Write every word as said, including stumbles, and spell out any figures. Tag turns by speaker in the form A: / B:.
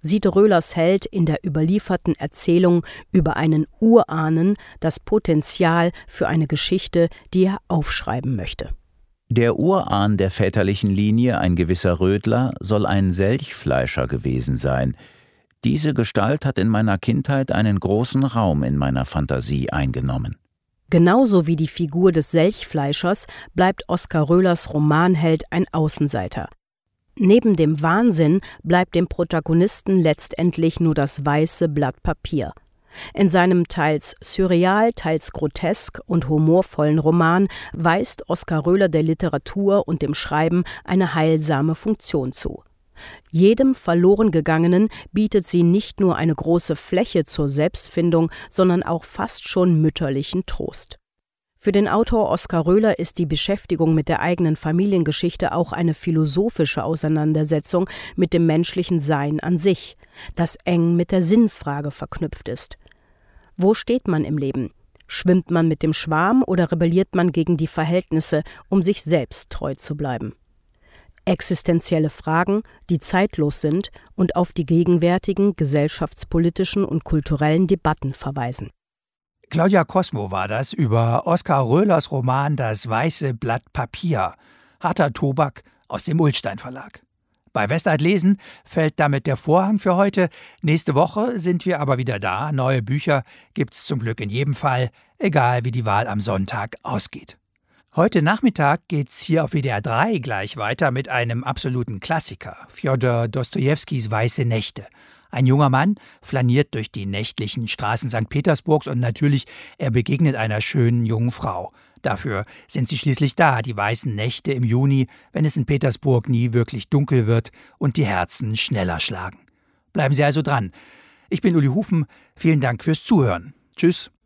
A: sieht Röhlers Held in der überlieferten Erzählung über einen Urahnen das Potenzial für eine Geschichte, die er aufschreiben möchte.
B: Der Urahn der väterlichen Linie, ein gewisser Rödler, soll ein Selchfleischer gewesen sein. Diese Gestalt hat in meiner Kindheit einen großen Raum in meiner Fantasie eingenommen.
A: Genauso wie die Figur des Selchfleischers bleibt Oskar Röhlers Romanheld ein Außenseiter. Neben dem Wahnsinn bleibt dem Protagonisten letztendlich nur das weiße Blatt Papier. In seinem teils surreal, teils grotesk und humorvollen Roman weist Oskar Röhler der Literatur und dem Schreiben eine heilsame Funktion zu. Jedem Verlorengegangenen bietet sie nicht nur eine große Fläche zur Selbstfindung, sondern auch fast schon mütterlichen Trost. Für den Autor Oskar Röhler ist die Beschäftigung mit der eigenen Familiengeschichte auch eine philosophische Auseinandersetzung mit dem menschlichen Sein an sich, das eng mit der Sinnfrage verknüpft ist. Wo steht man im Leben? Schwimmt man mit dem Schwarm oder rebelliert man gegen die Verhältnisse, um sich selbst treu zu bleiben? Existenzielle Fragen, die zeitlos sind und auf die gegenwärtigen gesellschaftspolitischen und kulturellen Debatten verweisen.
C: Claudia Cosmo war das über Oskar Röhlers Roman »Das weiße Blatt Papier«, harter Tobak aus dem Ullstein Verlag. Bei Westart lesen fällt damit der Vorhang für heute. Nächste Woche sind wir aber wieder da. Neue Bücher gibt's zum Glück in jedem Fall, egal wie die Wahl am Sonntag ausgeht. Heute Nachmittag geht's hier auf W D R drei gleich weiter mit einem absoluten Klassiker, Fjodor Dostojewskis Weiße Nächte. Ein junger Mann flaniert durch die nächtlichen Straßen Sankt Petersburgs und natürlich, er begegnet einer schönen jungen Frau. Dafür sind sie schließlich da, die weißen Nächte im Juni, wenn es in Petersburg nie wirklich dunkel wird und die Herzen schneller schlagen. Bleiben Sie also dran. Ich bin Uli Hufen, vielen Dank fürs Zuhören. Tschüss.